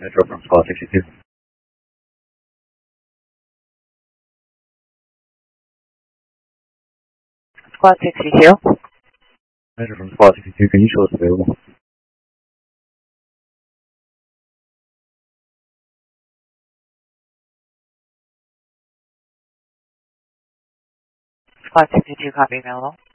Metro from Squad 62. Squad 62. Metro from Squad 62, can you show us available? Squad 62, copy available.